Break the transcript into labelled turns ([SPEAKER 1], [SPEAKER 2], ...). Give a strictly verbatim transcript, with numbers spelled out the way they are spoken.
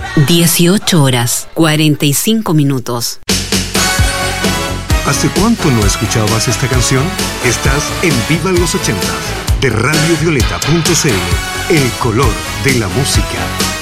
[SPEAKER 1] dieciocho horas, cuarenta y cinco minutos.
[SPEAKER 2] ¿Hace cuánto no escuchabas esta canción? Estás en Viva los ochentas, de radio violeta punto c l, el color de la música.